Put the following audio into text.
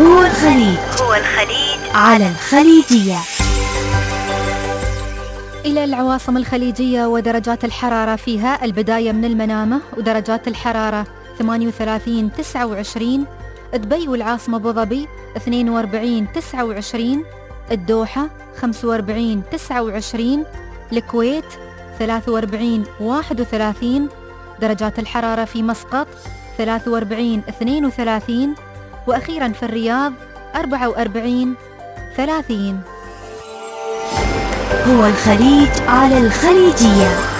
هو الخليج على الخليجية. إلى العواصم الخليجية ودرجات الحرارة فيها: البداية من المنامة ودرجات الحرارة 38 29، دبي والعاصمة أبو ظبي 42 29، الدوحة 45 29، الكويت 43 31، درجات الحرارة في مسقط 43 32، وأخيرا في الرياض 44 30. هو الخليج على الخليجية.